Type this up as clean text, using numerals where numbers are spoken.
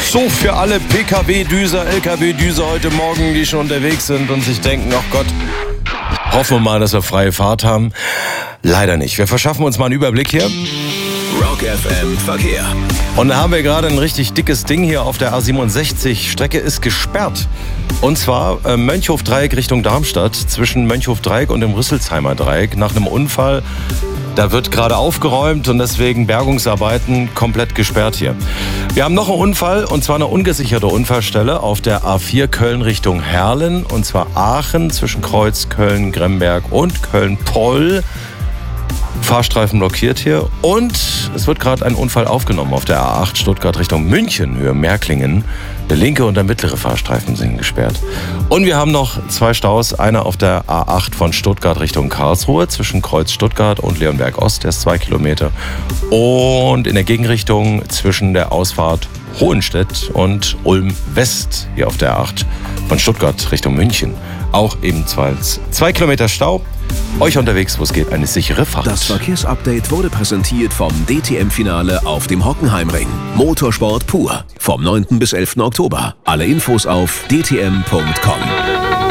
So für alle PKW-Düser, LKW-Düser heute Morgen, die schon unterwegs sind und sich denken, ach Gott, hoffen wir mal, dass wir freie Fahrt haben. Leider nicht. Wir verschaffen uns mal einen Überblick hier. Rock FM Verkehr. Und da haben wir gerade ein richtig dickes Ding hier auf der A67. Strecke ist gesperrt. Und zwar Mönchhof-Dreieck Richtung Darmstadt, zwischen Mönchhof-Dreieck und dem Rüsselsheimer Dreieck. Nach einem Unfall, da wird gerade aufgeräumt und deswegen Bergungsarbeiten komplett gesperrt hier. Wir haben noch einen Unfall, und zwar eine ungesicherte Unfallstelle auf der A4 Köln Richtung Herlen. Und zwar Aachen zwischen Kreuz, Köln, Gremberg und Köln-Poll. Fahrstreifen blockiert hier. Und es wird gerade ein Unfall aufgenommen auf der A8 Stuttgart Richtung München, Höhe Märklingen. Der linke und der mittlere Fahrstreifen sind gesperrt. Und wir haben noch 2 Staus. Einer auf der A8 von Stuttgart Richtung Karlsruhe zwischen Kreuz Stuttgart und Leonberg Ost, der ist 2 Kilometer. Und in der Gegenrichtung zwischen der Ausfahrt Hohenstedt und Ulm West hier auf der A8 von Stuttgart Richtung München. Auch ebenfalls 2 Kilometer Stau. Euch unterwegs, wo es geht, eine sichere Fahrt. Das Verkehrsupdate wurde präsentiert vom DTM-Finale auf dem Hockenheimring. Motorsport pur. Vom 9. bis 11. Oktober. Alle Infos auf dtm.com.